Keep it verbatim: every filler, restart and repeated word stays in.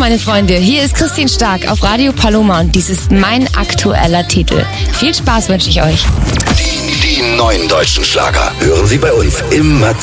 meine Freunde, hier ist Christine Stark auf Radio Paloma und dies ist mein aktueller Titel. Viel Spaß wünsche ich euch. Die, die neuen deutschen Schlager hören Sie bei uns immer